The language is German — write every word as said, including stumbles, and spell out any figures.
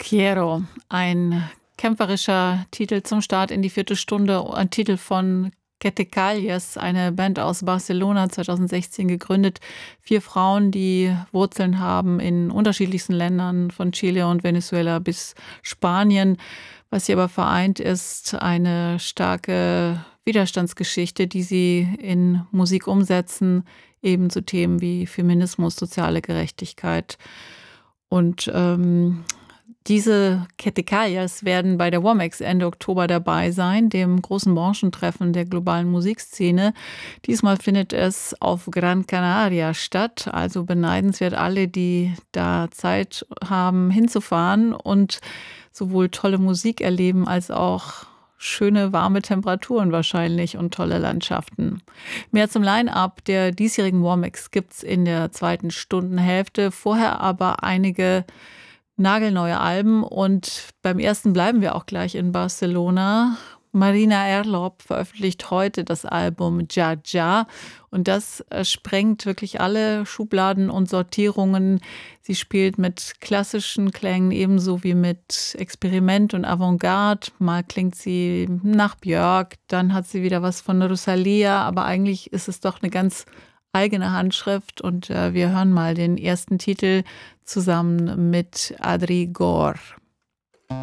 Fiero, ein kämpferischer Titel zum Start in die vierte Stunde, ein Titel von Quetecailles, eine Band aus Barcelona, zweitausendsechzehn gegründet. Vier Frauen, die Wurzeln haben in unterschiedlichsten Ländern, von Chile und Venezuela bis Spanien. Was sie aber vereint, ist eine starke Widerstandsgeschichte, die sie in Musik umsetzen, eben zu Themen wie Feminismus, soziale Gerechtigkeit. Und ähm, diese Quetecailles werden bei der Womex Ende Oktober dabei sein, dem großen Branchentreffen der globalen Musikszene. Diesmal findet es auf Gran Canaria statt, also beneidenswert alle, die da Zeit haben, hinzufahren und sowohl tolle Musik erleben als auch schöne, warme Temperaturen wahrscheinlich und tolle Landschaften. Mehr zum Line-Up der diesjährigen Womex gibt's in der zweiten Stundenhälfte. Vorher aber einige nagelneue Alben und beim ersten bleiben wir auch gleich in Barcelona. Marina Erlop veröffentlicht heute das Album Ja Ja und das äh, sprengt wirklich alle Schubladen und Sortierungen. Sie spielt mit klassischen Klängen ebenso wie mit Experiment und Avantgarde. Mal klingt sie nach Björk, dann hat sie wieder was von Rosalía, aber eigentlich ist es doch eine ganz eigene Handschrift und äh, wir hören mal den ersten Titel zusammen mit Adri Gore.